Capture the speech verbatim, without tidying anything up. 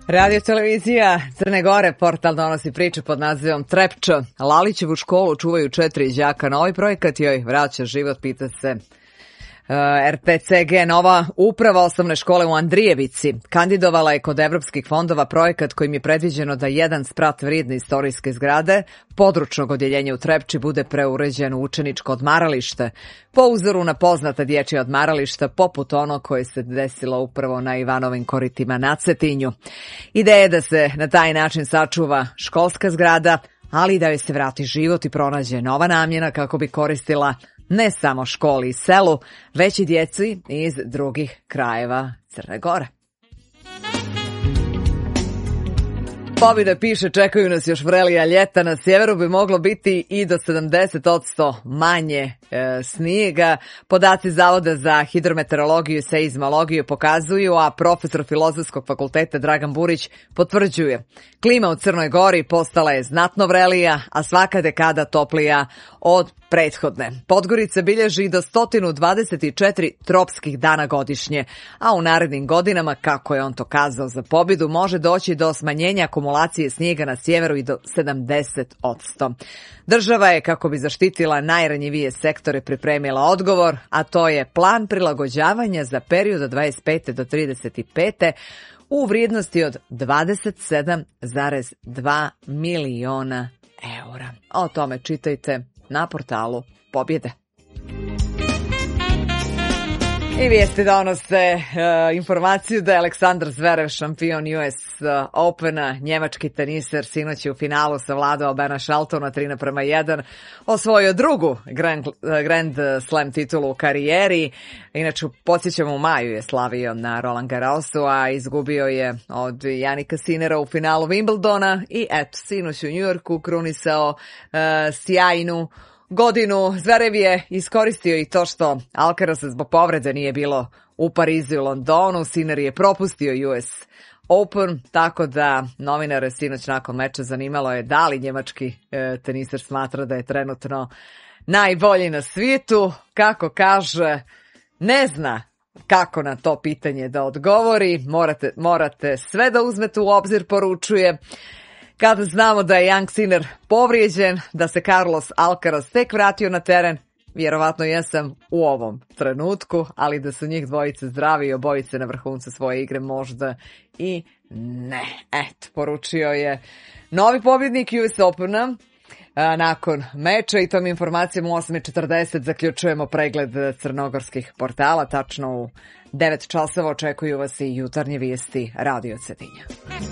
Radio televizija Crne Gore, portal donosi priče pod nazivom Trepča. Lalićevu školu čuvaju četiri đaka. Novi projekat joj vraća život, pita se R T C G. Nova uprava osnovne škole u Andrijevici kandidovala je kod evropskih fondova projekat kojim je predviđeno da jedan sprat vrijedne istorijske zgrade područnog odjeljenja u Trepči bude preuređen u učeničko odmaralište po uzoru na poznata dječja odmarališta poput ono koje se desilo upravo na Ivanovim koritima na Cetinju. Ideja je da se na taj način sačuva školska zgrada, ali i da joj se vrati život i pronađe nova namjena kako bi koristila ne samo školi i selu, već i djeci iz drugih krajeva Crne Gore. Pobjeda piše, čekaju nas još vrelija ljeta, na sjeveru bi moglo biti i do sedamdeset posto manje e, snijega. Podaci Zavoda za hidrometeorologiju i seizmologiju pokazuju, a profesor Filozofskog fakulteta Dragan Burić potvrđuje. Klima u Crnoj Gori postala je znatno vrelija, a svaka dekada toplija od prethodne. Podgorica bilježi do sto dvadeset četiri tropskih dana godišnje, a u narednim godinama, kako je on to kazao za pobjedu, može doći do smanjenja akumulacije snijega na sjeveru i do sedamdeset posto. Država je, kako bi zaštitila najranjivije sektore, pripremila odgovor, a to je plan prilagođavanja za period od dvadeset pete do trideset pete u vrijednosti od dvadeset sedam zarez dva miliona eura. O tome čitajte na portalu Pobjede. I vijesti donose uh, informaciju da je Aleksandar Zverev, šampion U S Opena, njemački teniser, sinoć je u finalu savladao Bena Sheltona tri naprema jedan, osvojio drugu Grand, Grand Slam titulu u karijeri. Inače, podsjećamo, u maju je slavio na Roland Garrosu, a izgubio je od Janika Sinera u finalu Wimbledona i eto, sinoć u Njujorku krunisao uh, sjajnu godinu. Zverev je iskoristio i to što Alcarasa zbog povrede nije bilo u Parizu i Londonu. Sinner je propustio U S Open, tako da novinare sinoć nakon meča zanimalo je da li njemački e, teniser smatra da je trenutno najbolji na svijetu. Kako kaže, ne zna kako na to pitanje da odgovori. Morate, morate sve da uzmete u obzir, poručuje. Kada znamo da je Jannik Sinner povrijeđen, da se Carlos Alcaraz tek vratio na teren, vjerovatno jesam u ovom trenutku, ali da su njih dvojice zdravi i obojice na vrhuncu svoje igre možda i ne. Eto, poručio je novi pobjednik U S Opena. Nakon meča i tom informacijom u osam četrdeset zaključujemo pregled crnogorskih portala. Tačno u devet časova očekuju vas i jutarnje vijesti Radio Cetinja.